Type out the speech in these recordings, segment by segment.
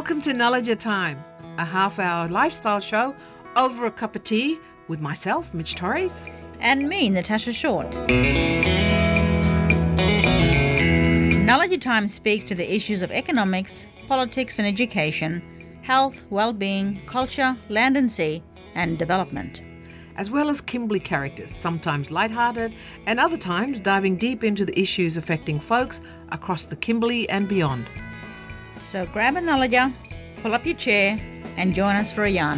Welcome to Knowledge Time, a half-hour lifestyle show over a cup of tea with myself, Mitch Torres. And me, Natasha Short. Knowledge Time speaks to the issues of economics, politics and education, health, well-being, culture, land and sea, and development. As well as Kimberley characters, sometimes lighthearted and other times diving deep into the issues affecting folks across the Kimberley and beyond. So grab a knowledge, pull up your chair and join us for a yarn.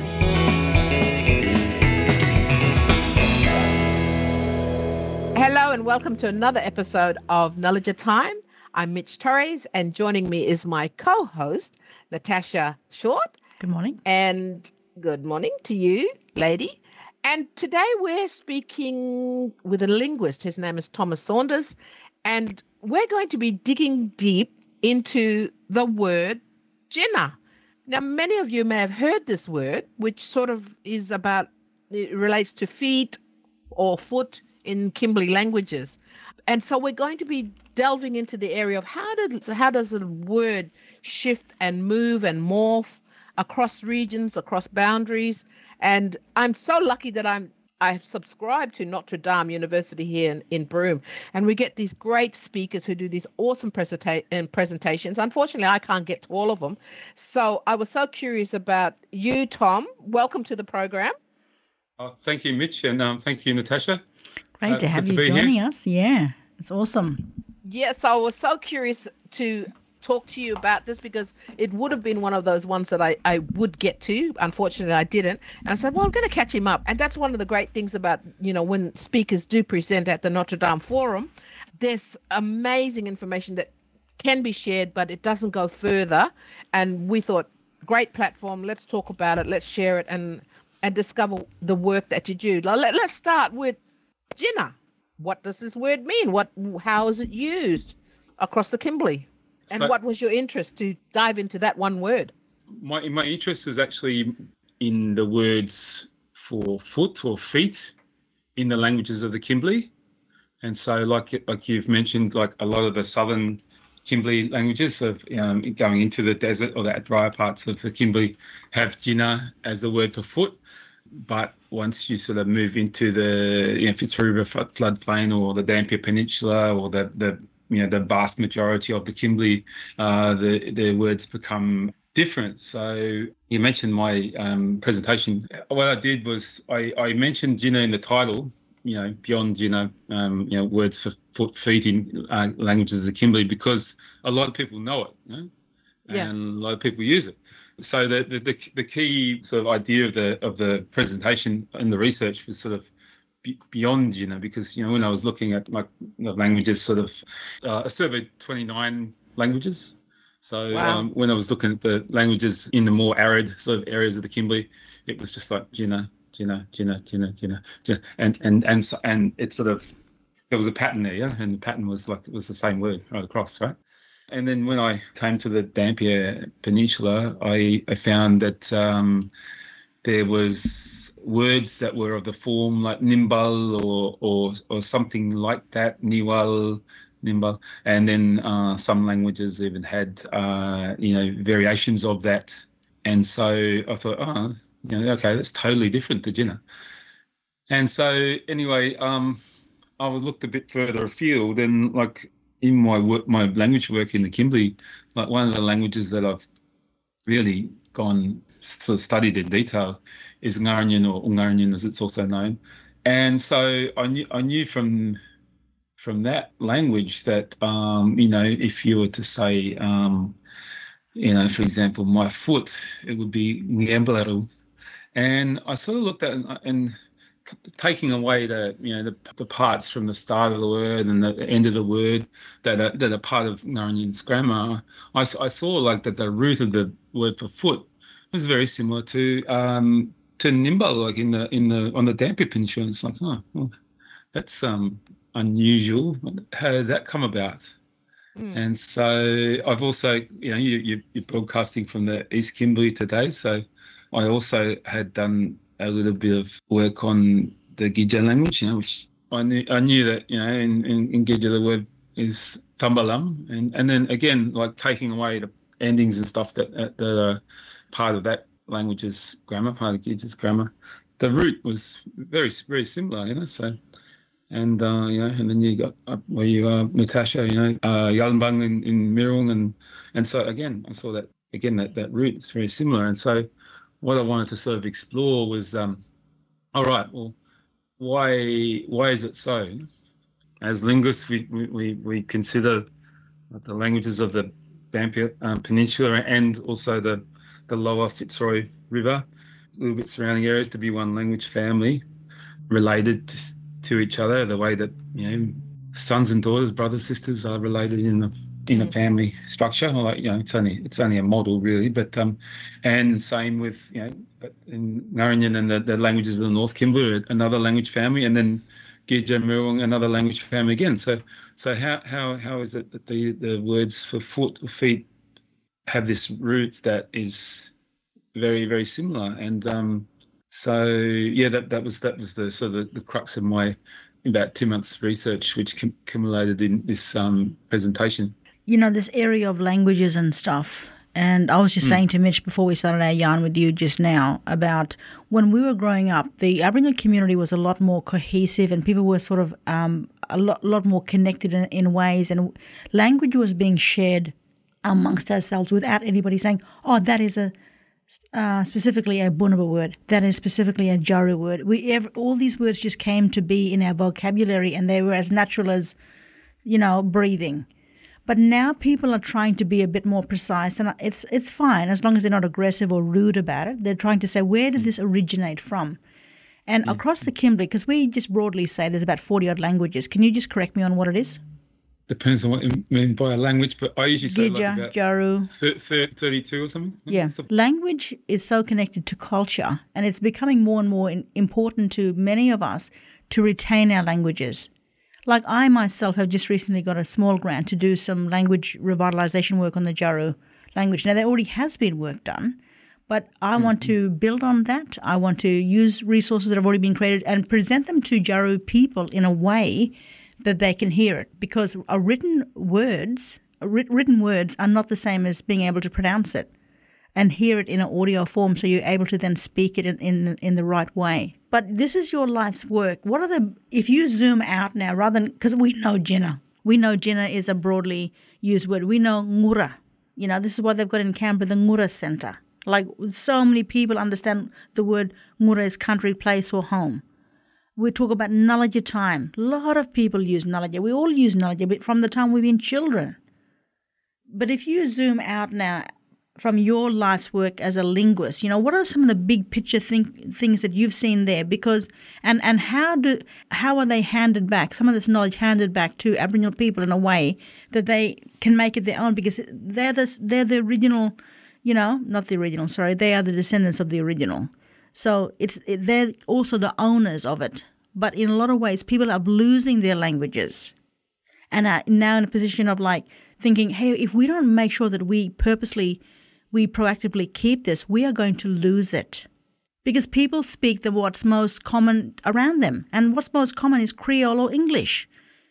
Hello and welcome to another episode of Knowledge Time. I'm Mitch Torres and joining me is my co-host, Natasha Short. Good morning. And good morning to you, lady. And today we're speaking with a linguist. His name is Thomas Saunders. And we're going to be digging deep into the word jinnah. Now, many of you may have heard this word, which sort of is about, it relates to feet or foot in Kimberley languages. And so we're going to be delving into the area of how does the word shift and move and morph across regions, across boundaries. And I'm so lucky that I've subscribed to Notre Dame University here in Broome, and we get these great speakers who do these awesome presentations. Unfortunately, I can't get to all of them. So I was so curious about you, Tom. Welcome to the program. Thank you, Mitch, and thank you, Natasha. Great to have you joining us. Yeah, it's awesome. Yes, I was so curious to talk to you about this because it would have been one of those ones that I would get to. Unfortunately, I didn't. And I said, well, I'm going to catch him up. And that's one of the great things about, when speakers do present at the Notre Dame Forum, there's amazing information that can be shared, but it doesn't go further. And we thought, great platform. Let's talk about it. Let's share it and discover the work that you do. Let's start with jinnah. What does this word mean? How is it used across the Kimberley? And what was your interest to dive into that one word? My interest was actually in the words for foot or feet in the languages of the Kimberley. And so like you've mentioned, like a lot of the southern Kimberley languages of going into the desert or the drier parts of the Kimberley have jinnah as the word for foot. But once you sort of move into the Fitzroy River floodplain or the Dampier Peninsula or the vast majority of the Kimberley, the words become different. So you mentioned my presentation. What I did was I mentioned jinnah in the title, beyond jinnah, words for foot, feet in languages of the Kimberley, because a lot of people know it, and a lot of people use it. So the key sort of idea of the presentation and the research was sort of beyond jinnah, because when I was looking at my languages, sort of I surveyed 29 languages. So wow. When I was looking at the languages in the more arid sort of areas of the Kimberley, it was just like jinnah, and it sort of, there was a pattern there, and the pattern was like it was the same word right across, right? And then when I came to the Dampier Peninsula, I found that there was words that were of the form like nimbal or something like that, niwal, nimbal, and then some languages even had variations of that. And so I thought, okay, that's totally different to jinnah. And so anyway, I was looked a bit further afield, and like in my language work in the Kimberley, like one of the languages that I've really gone sort of studied in detail is Ngarnyin, or Ungarnyin as it's also known. And so I knew from that language that if you were to say for example, my foot, it would be Ngiambalaru. And I sort of looked at it and taking away the parts from the start of the word and the end of the word that are part of Ngarnyin's grammar, I saw like that the root of the word for foot was very similar to nimbal, like on the Dampier Peninsula. It's like, well, that's unusual. How did that come about? And so I've also, you're broadcasting from the East Kimberley today, so I also had done a little bit of work on the Gidja language, which I knew that, in Gidja the word is tambalam, and then again, like taking away endings and stuff that are part of that language's grammar, part of Gid's grammar. The root was very, very similar, so. And, and then you got where you are, Natasha, Yalambang in Mirrong. And so, again, I saw that, that root is very similar. And so what I wanted to sort of explore was, all right, well, why is it so? As linguists, we consider the languages of the Dampier Peninsula and also the lower Fitzroy River, a little bit surrounding areas, to be one language family related to each other, the way that sons and daughters, brothers, sisters are related in a family structure. Like it's only a model really, but and same with but in Ngunnawal and the languages of the North Kimberley, another language family, and then Gidja Mirrong, another language family again. So how is it that the words for foot or feet have this root that is very, very similar? And so that was the sort of the crux of my about 2 months research, which accumulated in this presentation. This area of languages and stuff. And I was just saying to Mitch before we started our yarn with you just now about when we were growing up, the Aboriginal community was a lot more cohesive and people were sort of a lot more connected in ways, and language was being shared amongst ourselves without anybody saying, oh, that is specifically a Bunuba word, that is specifically a Jaru word. All these words just came to be in our vocabulary and they were as natural as, breathing. But now people are trying to be a bit more precise, and it's fine as long as they're not aggressive or rude about it. They're trying to say, where did this originate from? And across the Kimberley, because we just broadly say there's about 40-odd languages. Can you just correct me on what it is? Depends on what you mean by a language, but I usually say Gidja, like about Jaru. 32 or something. Yeah. Language is so connected to culture, and it's becoming more and more important to many of us to retain our languages. Like I myself have just recently got a small grant to do some language revitalisation work on the Jaru language. Now, there already has been work done, but I want to build on that. I want to use resources that have already been created and present them to Jaru people in a way that they can hear it, because written words are not the same as being able to pronounce it and hear it in an audio form, so you're able to then speak it in the right way. But this is your life's work. If you zoom out now, rather than, because we know Jina. We know Jina is a broadly used word. We know Ngura. This is why they've got in Canberra the Ngura Centre. Like so many people understand the word Ngura is country, place or home. We talk about Nullaja time. A lot of people use Nullaja. We all use Nullaja, but from the time we've been children. But if you zoom out now from your life's work as a linguist, what are some of the big picture things that you've seen there? Because and how are they handed back? Some of this knowledge handed back to Aboriginal people in a way that they can make it their own, because they're the original, not the original. Sorry, they are the descendants of the original. So they're also the owners of it. But in a lot of ways, people are losing their languages and are now in a position of like thinking, hey, if we don't make sure that we proactively keep this, we are going to lose it. Because people speak what's most common around them. And what's most common is Creole or English.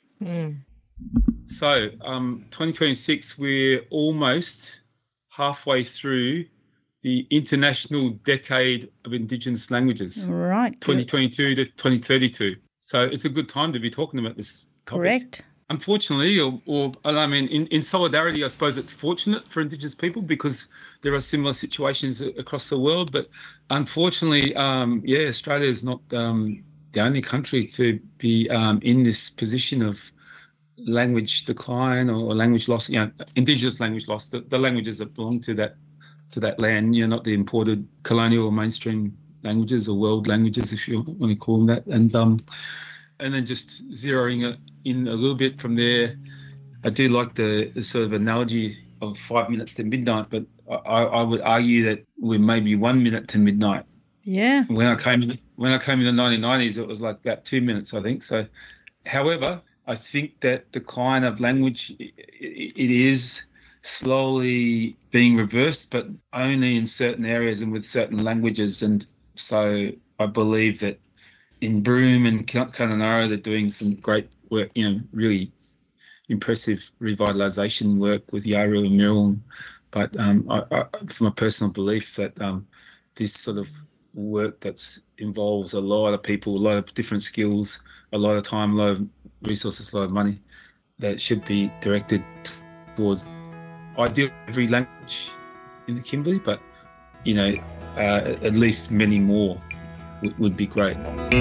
So 2026, we're almost halfway through the International Decade of Indigenous Languages, right? 2022 to 2032. So it's a good time to be talking about this topic. Correct. Unfortunately, or I mean, in solidarity, I suppose it's fortunate for Indigenous people because there are similar situations across the world. But unfortunately, Australia is not the only country to be in this position of language decline or language loss. Indigenous language loss. The languages that belong to that land, not the imported colonial or mainstream languages or world languages, if you want to call them that. And then just zeroing it in a little bit from there, I do like the sort of analogy of 5 minutes to midnight, but I would argue that we're maybe 1 minute to midnight. Yeah. When I came in the 1990s, it was like about 2 minutes, I think. So, however, I think that decline of language, it is slowly being reversed, but only in certain areas and with certain languages. And so I believe that in Broome and Kununurra, they're doing some great work, really impressive revitalisation work with Yaru and Mirrong But it's my personal belief that this sort of work that involves a lot of people, a lot of different skills, a lot of time, a lot of resources, a lot of money, that it should be directed towards ideally every language in the Kimberley, but at least many more would be great.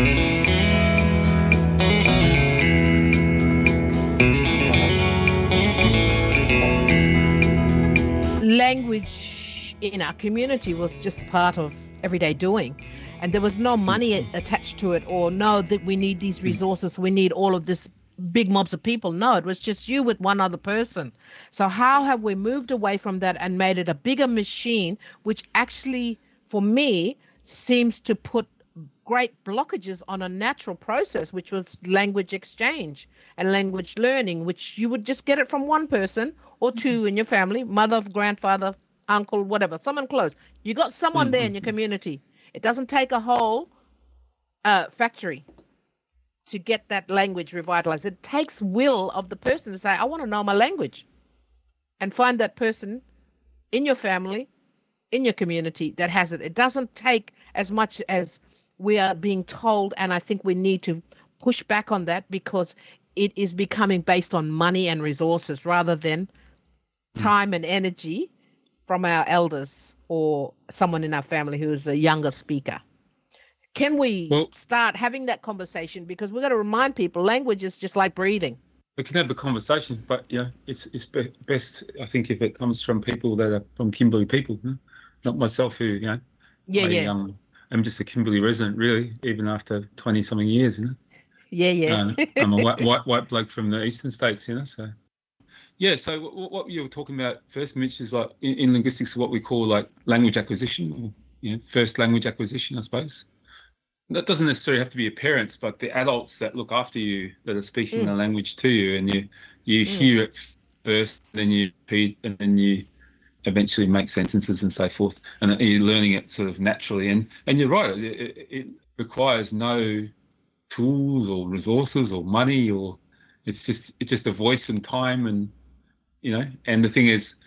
Language in our community was just part of everyday doing, and there was no money attached to it, or no, that we need these resources, we need all of this big mobs of people. No, it was just you with one other person. So how have we moved away from that and made it a bigger machine, which actually, for me, seems to put great blockages on a natural process, which was language exchange and language learning, which you would just get it from one person or two in your family, mother, grandfather, uncle, whatever, someone close. You got someone there in your community. It doesn't take a whole factory to get that language revitalized. It takes will of the person to say, I want to know my language, and find that person in your family, in your community that has it. It doesn't take as much as we are being told, and I think we need to push back on that, because it is becoming based on money and resources rather than time and energy from our elders or someone in our family who is a younger speaker. Can we start having that conversation? Because we've got to remind people language is just like breathing. We can have the conversation, but it's best, I think, if it comes from people that are from Kimberley people, not myself, who I'm just a Kimberley resident, really, even after 20-something years, I'm a white bloke from the eastern states, so. Yeah, so what you were talking about first, Mitch, is like in linguistics, what we call like language acquisition, or first language acquisition, I suppose. That doesn't necessarily have to be your parents, but the adults that look after you, that are speaking the language to you, and you hear it first, then you repeat, and then you eventually make sentences and so forth, and you're learning it sort of naturally. And you're right, it requires no tools or resources or money, or it's just a voice and time, and and the thing is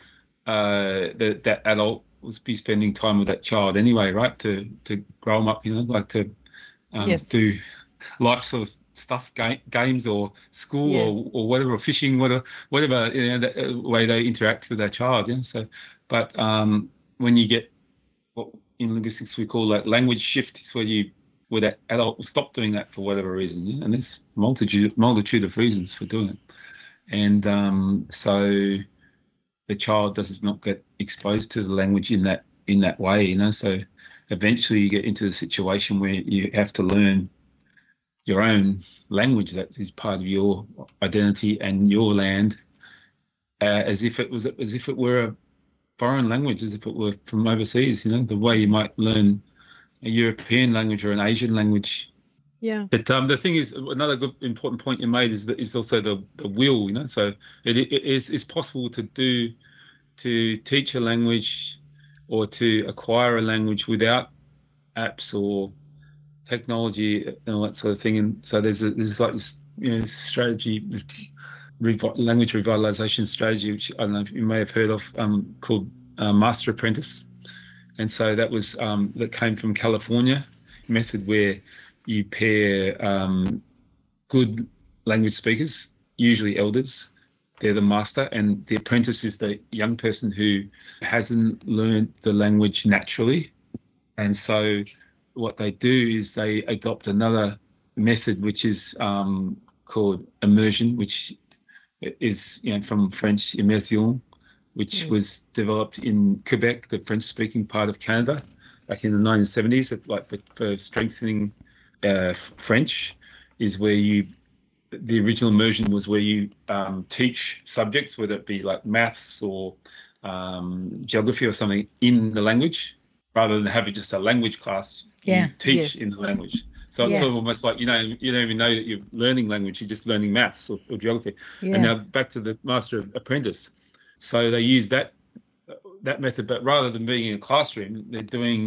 that adult will be spending time with that child anyway, right, to grow them up, like to do life sort of stuff, games or school or whatever, or fishing, whatever the way they interact with their child. So, but when you get what in linguistics we call that language shift, is where that adult will stop doing that for whatever reason, and there's multitude of reasons for doing it, and so the child does not get exposed to the language in that way, so eventually you get into the situation where you have to learn your own language that is part of your identity and your land, as if it were a foreign language, as if it were from overseas, the way you might learn a European language or an Asian language. Yeah. But the thing is, another good important point you made is also the will, so it is possible to teach a language or to acquire a language without apps or technology and all that sort of thing. And so there's like this strategy, this language revitalization strategy, which I don't know if you may have heard of, called Master Apprentice. And so that was that came from California, method where you pair good language speakers, usually elders. They're the master, and the apprentice is the young person who hasn't learned the language naturally. And so what they do is they adopt another method, which is called immersion, which is from French immersion, which was developed in Quebec, the French-speaking part of Canada, back in the 1970s, for strengthening French, is where the original immersion was where you teach subjects, whether it be like maths or geography or something, in the language, rather than having just a language class. You teach in the language. So it's sort of almost like, you don't even know that you're learning language, you're just learning maths or geography. Yeah. And now back to the Master Apprentice. So they use that method, but rather than being in a classroom, they're doing